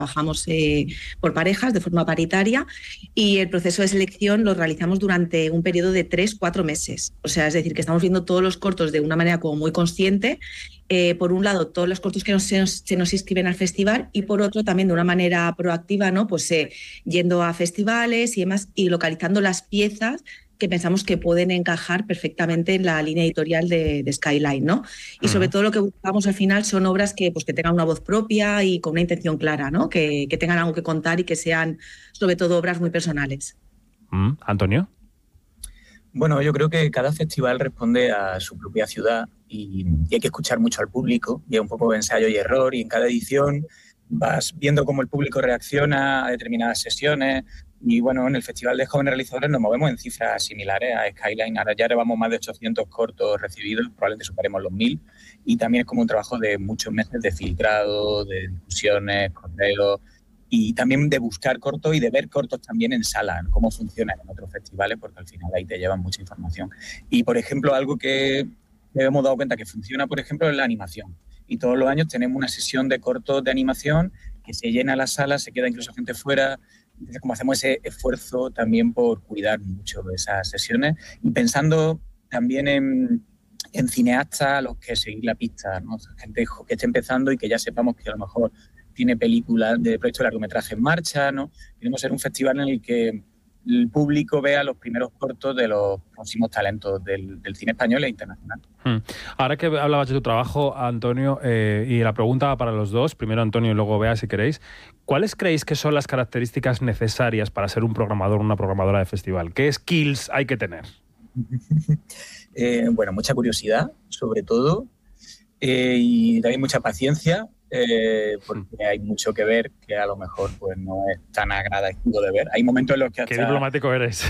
trabajamos por parejas, de forma paritaria, y el proceso de selección lo realizamos durante un periodo de 3-4 meses. O sea, es decir, que estamos viendo todos los cortos de una manera como muy consciente. Por un lado, todos los cortos que se nos inscriben al festival, y por otro, también de una manera proactiva, ¿no? Pues yendo a festivales y demás, y localizando las piezas que pensamos que pueden encajar perfectamente en la línea editorial de Skyline, ¿no? Y sobre todo lo que buscamos al final son obras que tengan una voz propia y con una intención clara, ¿no? Que tengan algo que contar y que sean, sobre todo, obras muy personales. ¿Antonio? Bueno, yo creo que cada festival responde a su propia ciudad y hay que escuchar mucho al público, y es un poco de ensayo y error, y en cada edición vas viendo cómo el público reacciona a determinadas sesiones. Y bueno, en el Festival de Jóvenes Realizadores nos movemos en cifras similares a Skyline. Ahora ya llevamos más de 800 cortos recibidos, probablemente superemos los 1000. Y también es como un trabajo de muchos meses de filtrado, de discusiones, correos, y también de buscar cortos y de ver cortos también en sala, cómo funcionan en otros festivales, porque al final ahí te llevan mucha información. Y, por ejemplo, algo que me hemos dado cuenta que funciona, por ejemplo, es la animación. Y todos los años tenemos una sesión de cortos de animación que se llena la sala, se queda incluso gente fuera. Entonces, como hacemos ese esfuerzo también por cuidar mucho esas sesiones y pensando también en cineastas a los que seguir la pista, ¿no? Gente que esté empezando y que ya sepamos que a lo mejor tiene películas de proyectos de largometraje en marcha, ¿no? Queremos ser un festival en el que el público vea los primeros cortos de los próximos talentos del cine español e internacional. Ahora que hablabas de tu trabajo, Antonio, y la pregunta va para los dos, primero Antonio y luego Bea, si queréis, ¿cuáles creéis que son las características necesarias para ser un programador o una programadora de festival? ¿Qué skills hay que tener? Bueno, mucha curiosidad, sobre todo, y también mucha paciencia, porque hay mucho que ver que a lo mejor pues no es tan agradable de ver. Hay momentos en los que hasta... ¡Qué diplomático eres!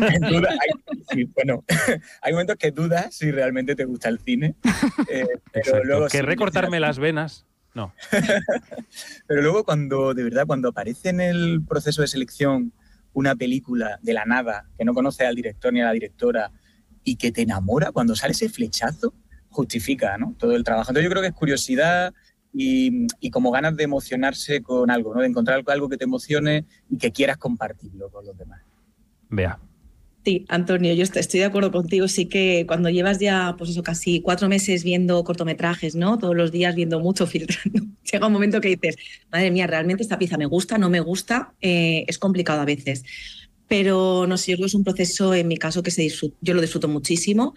Hay momentos que dudas si realmente te gusta el cine. Pero luego ¿que recortarme las venas? No. Pero luego cuando aparece en el proceso de selección una película de la nada, que no conoces al director ni a la directora, y que te enamora, cuando sale ese flechazo, justifica, ¿no?, todo el trabajo. Entonces yo creo que es curiosidad y como ganas de emocionarse con algo, ¿no?, de encontrar algo que te emocione y que quieras compartirlo con los demás. Vea. Sí, Antonio, yo estoy de acuerdo contigo. Sí que cuando llevas ya, pues eso, casi 4 meses viendo cortometrajes, ¿no?, todos los días viendo mucho, filtrando, llega un momento que dices, madre mía, ¿realmente esta pieza me gusta, no me gusta? Es complicado a veces. Pero no sé, yo creo que es un proceso, en mi caso, que yo lo disfruto muchísimo.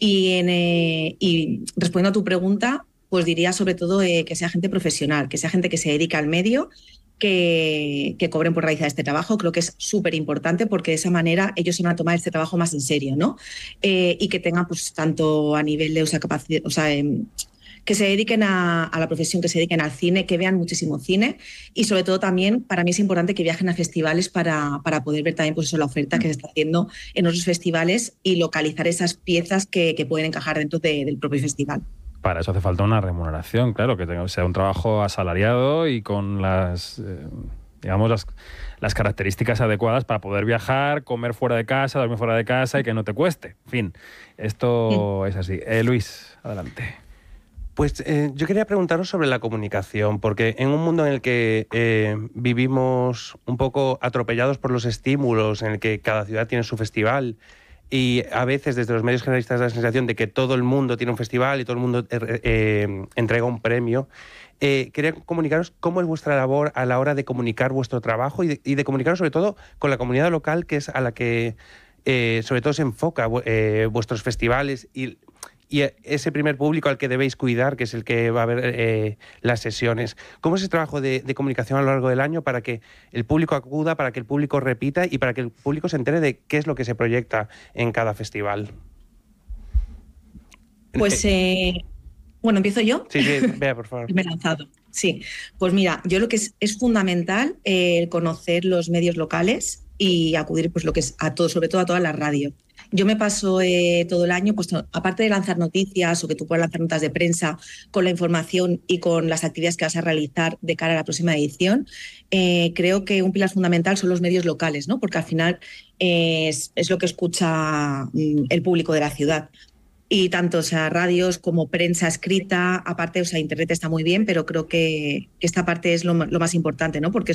Y respondiendo a tu pregunta, pues diría sobre todo que sea gente profesional, que sea gente que se dedica al medio, que cobren por realizar este trabajo. Creo que es súper importante, porque de esa manera ellos se van a tomar este trabajo más en serio, ¿no? Y que tengan, pues, tanto a nivel de capacidad, que se dediquen a la profesión, que se dediquen al cine, que vean muchísimo cine, y sobre todo también para mí es importante que viajen a festivales para poder ver también, pues eso, la oferta que se está haciendo en otros festivales y localizar esas piezas que pueden encajar dentro del propio festival. Para eso hace falta una remuneración, claro, que sea un trabajo asalariado y con las características adecuadas para poder viajar, comer fuera de casa, dormir fuera de casa y que no te cueste. En fin, esto es así. Luis, adelante. Pues yo quería preguntaros sobre la comunicación, porque en un mundo en el que vivimos un poco atropellados por los estímulos, en el que cada ciudad tiene su festival, y a veces desde los medios generalistas da la sensación de que todo el mundo tiene un festival y todo el mundo entrega un premio, quería comunicaros cómo es vuestra labor a la hora de comunicar vuestro trabajo y de comunicaros sobre todo con la comunidad local, que es a la que sobre todo se enfoca vuestros festivales y ese primer público al que debéis cuidar, que es el que va a ver las sesiones. ¿Cómo es ese trabajo de comunicación a lo largo del año para que el público acuda, para que el público repita y para que el público se entere de qué es lo que se proyecta en cada festival? Pues, bueno, ¿empiezo yo? Sí, Bea, por favor. Me he lanzado. Sí, pues mira, yo lo que es fundamental conocer los medios locales y acudir, pues, lo que es a todo, sobre todo a todas las radios. Yo me paso todo el año, pues, aparte de lanzar noticias o que tú puedas lanzar notas de prensa con la información y con las actividades que vas a realizar de cara a la próxima edición, creo que un pilar fundamental son los medios locales, ¿no? Porque al final es lo que escucha el público de la ciudad. Y tanto, radios como prensa escrita, aparte, internet está muy bien, pero creo que esta parte es lo más importante, ¿no? Porque